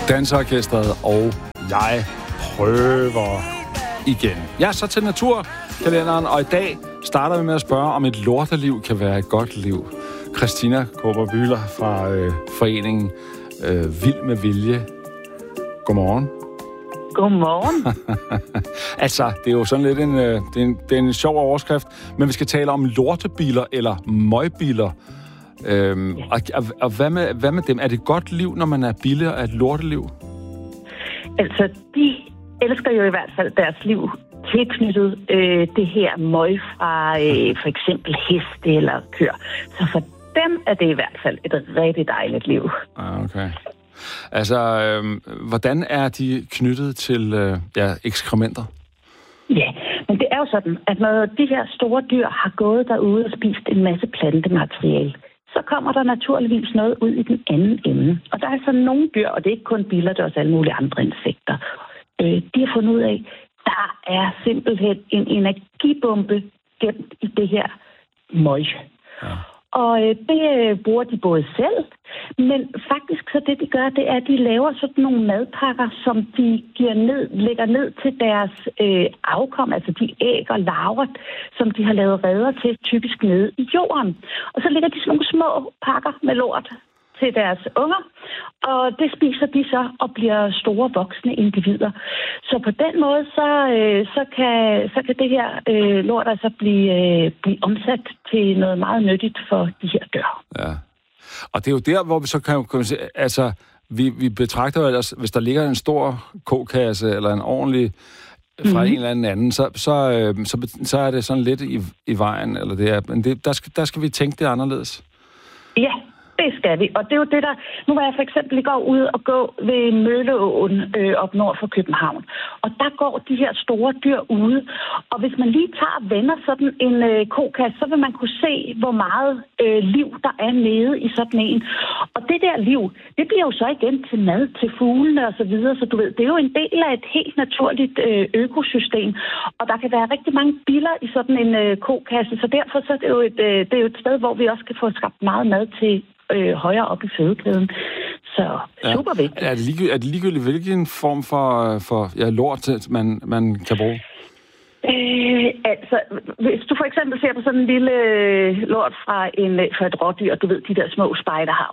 Danseorkestret, og jeg prøver igen. Ja, så til naturkalenderen, og i dag starter vi med at spørge, om et lorteliv kan være et godt liv. Christina Kåber-Bühler fra foreningen Vild med Vilje. Godmorgen. Godmorgen. Altså, det er jo sådan lidt det er en sjov overskrift, men vi skal tale om lortebiler eller møgbiler. Og hvad med dem? Er det et godt liv, når man er bille af et lorteliv? Altså, de elsker jo i hvert fald deres liv tilknyttet det her møg fra for eksempel heste eller køer. Så for dem er det i hvert fald et rigtig dejligt liv. Okay. Altså, hvordan er de knyttet til ekskrementer? Ja, men det er jo sådan, at når de her store dyr har gået derude og spist en masse plantemateriale, så kommer der naturligvis noget ud i den anden ende. Og der er altså nogle dyr, og det er ikke kun biller, det er også alle mulige andre insekter. De har fundet ud af, der er simpelthen en energibombe gemt i det her møg. Ja. Og det bruger de både selv, men faktisk så det, de gør, det er, at de laver sådan nogle madpakker, som de lægger ned til deres afkom, altså de æg og larver, som de har lavet reder til, typisk nede i jorden. Og så lægger de sådan nogle små pakker med lort til deres unger, og det spiser de så og bliver store voksne individer. Så på den måde, så kan det her lort altså blive omsat til noget meget nyttigt for de her dyr. Ja. Og det er jo der, hvor vi så kan se, altså vi betragter jo ellers, hvis der ligger en stor kokasse eller en ordentlig fra en eller anden, så er det sådan lidt i vejen, eller det er, men der skal vi tænke det anderledes. Ja. Det skal vi, og det er jo det, der... Nu var jeg for eksempel i går ude og gå ved Mølleåen op nord for København. Og der går de her store dyr ude. Og hvis man lige tager og vender sådan en kokasse, så vil man kunne se, hvor meget liv der er nede i sådan en. Og det der liv, det bliver jo så igen til mad til fuglene og så videre. Så du ved, det er jo en del af et helt naturligt økosystem. Og der kan være rigtig mange biller i sådan en kokasse. Så derfor så er det jo et sted, hvor vi også kan få skabt meget mad til højere op i fødekæden. Så super vigtigt. Er det ligegyldigt, hvilken form for lort, man kan bruge? Altså, hvis du for eksempel ser på sådan en lille lort fra et rådyr, du ved, de der små spejderhav.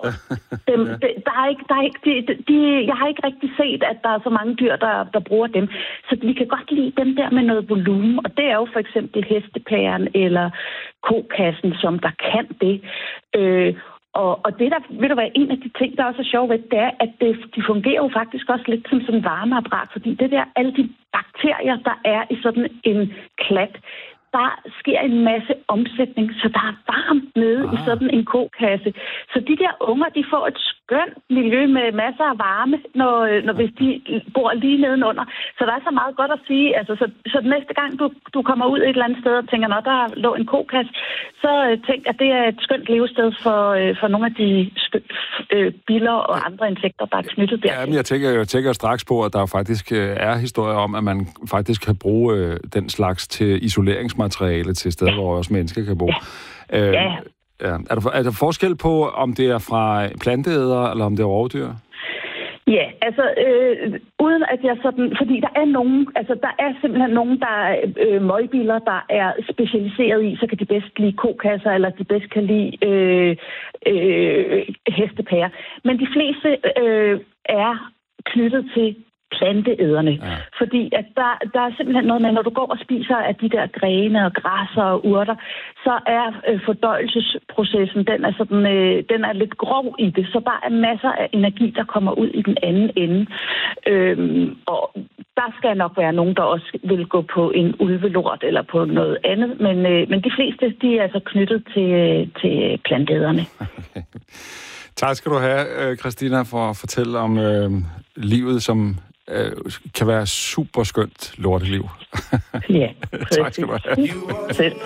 Jeg har ikke rigtig set, at der er så mange dyr, der bruger dem. Så vi kan godt lide dem der med noget volumen, og det er jo for eksempel hestepæren eller kokassen, som der kan det. Og det der, ved du hvad, en af de ting, der også er sjovt ved, det er, at de fungerer jo faktisk også lidt som sådan en varmeapparat, fordi det der, alle de bakterier, der er i sådan en klat, der sker en masse omsætning, så der er varmt nede i sådan en kokasse. Så de der unger, de får et skønt miljø med masser af varme, når hvis de bor lige nedenunder. Så der er så meget godt at sige. Altså, så næste gang, du kommer ud et eller andet sted og tænker, når der lå en kokasse, så tænk, at det er et skønt levested for nogle af de biller og andre insekter, der er knyttet der. Ja, men jeg tænker straks på, at der faktisk er historier om, at man faktisk kan bruge den slags til isoleringsmateriale til steder, hvor også mennesker kan bo. Ja. Er der forskel på, om det er fra planteædere, eller om det er rovdyr? Ja, altså uden at jeg sådan... Fordi der er simpelthen nogen, der er møgbiler, der er specialiseret i, så kan de bedst lide kokasser, eller de bedst kan lide hestepærer. Men de fleste er knyttet til planteæderne. Ja. Fordi at der er simpelthen noget med, når du går og spiser af de der grene og græsser og urter, så er fordøjelsesprocessen, den er lidt grov i det, så der er masser af energi, der kommer ud i den anden ende. Og der skal nok være nogen, der også vil gå på en ulvelort eller på noget andet, men de fleste, de er altså knyttet til planteæderne. Okay. Tak skal du have, Christina, for at fortælle om livet, som kan være super skønt lorteliv. Ja, tak skal du have.